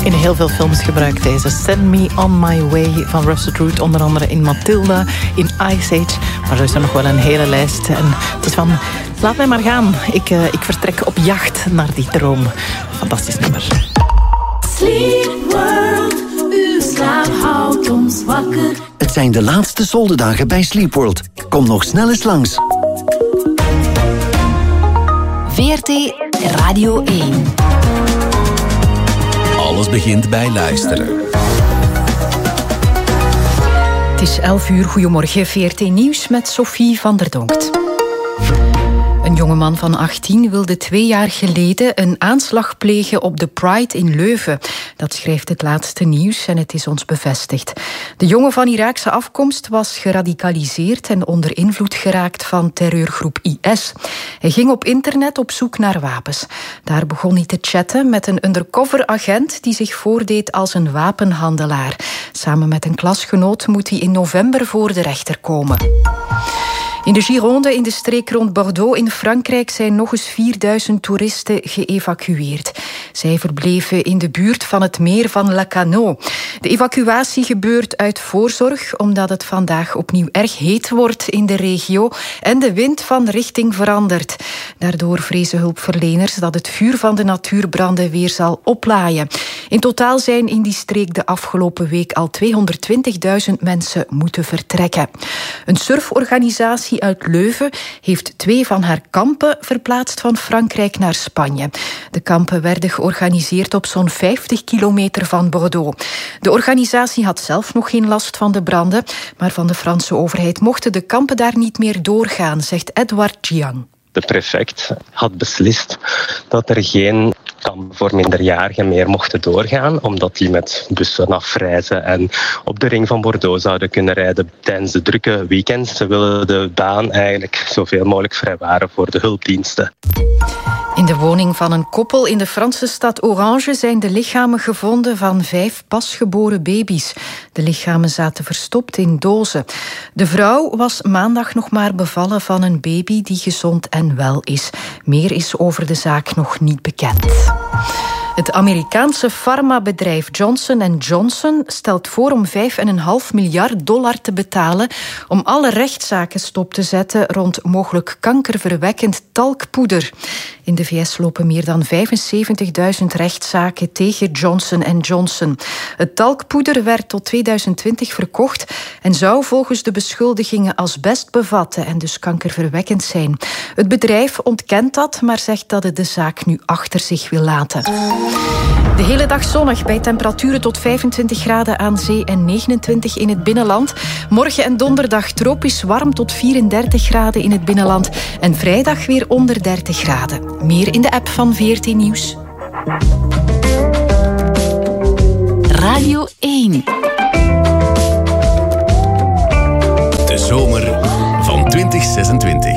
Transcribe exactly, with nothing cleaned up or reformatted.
In heel veel films gebruikt deze. Send Me On My Way van Rusted Root. Onder andere in Matilda, in Ice Age. Maar zo is er nog wel een hele lijst. En het is van, laat mij maar gaan. Ik, uh, ik vertrek op jacht naar die droom. Fantastisch nummer. Sleep World, uw slaap houdt ons wakker. Het zijn de laatste soldedagen bij Sleep World. Kom nog snel eens langs. V R T Radio één. Alles begint bij luisteren. Het is elf uur. Goedemorgen. V R T Nieuws met Sophie van der Donkt. Een jongeman van achttien wilde twee jaar geleden een aanslag plegen op de Pride in Leuven. Dat schrijft het laatste nieuws en het is ons bevestigd. De jongen van Iraakse afkomst was geradicaliseerd en onder invloed geraakt van terreurgroep I S. Hij ging op internet op zoek naar wapens. Daar begon hij te chatten met een undercover agent die zich voordeed als een wapenhandelaar. Samen met een klasgenoot moet hij in november voor de rechter komen. In de Gironde, in de streek rond Bordeaux in Frankrijk, zijn nog eens vierduizend toeristen geëvacueerd. Zij verbleven in de buurt van het meer van Lacanau. De evacuatie gebeurt uit voorzorg, omdat het vandaag opnieuw erg heet wordt in de regio en de wind van richting verandert. Daardoor vrezen hulpverleners dat het vuur van de natuurbranden weer zal oplaaien. In totaal zijn in die streek de afgelopen week al tweehonderdtwintigduizend mensen moeten vertrekken. Een surforganisatie uit Leuven heeft twee van haar kampen verplaatst van Frankrijk naar Spanje. De kampen werden georganiseerd op zo'n vijftig kilometer van Bordeaux. De organisatie had zelf nog geen last van de branden, maar van de Franse overheid mochten de kampen daar niet meer doorgaan, zegt Edouard Giang. De prefect had beslist dat er geen kampen voor minderjarigen meer mochten doorgaan, omdat die met bussen afreizen en op de ring van Bordeaux zouden kunnen rijden tijdens de drukke weekends. Ze willen de baan eigenlijk zoveel mogelijk vrijwaren voor de hulpdiensten. In de woning van een koppel in de Franse stad Orange zijn de lichamen gevonden van vijf pasgeboren baby's. De lichamen zaten verstopt in dozen. De vrouw was maandag nog maar bevallen van een baby die gezond en wel is. Meer is over de zaak nog niet bekend. Het Amerikaanse farmabedrijf Johnson en Johnson stelt voor om vijf komma vijf miljard dollar te betalen om alle rechtszaken stop te zetten rond mogelijk kankerverwekkend talkpoeder. In de V S lopen meer dan vijfenzeventigduizend rechtszaken tegen Johnson en Johnson. Het talkpoeder werd tot tweeduizend twintig verkocht en zou volgens de beschuldigingen asbest bevatten en dus kankerverwekkend zijn. Het bedrijf ontkent dat, maar zegt dat het de zaak nu achter zich wil laten. De hele dag zonnig bij temperaturen tot vijfentwintig graden aan zee en negenentwintig in het binnenland. Morgen en donderdag tropisch warm tot vierendertig graden in het binnenland. En vrijdag weer onder dertig graden. Meer in de app van V R T Nieuws. Radio één. De zomer van twintig zesentwintig.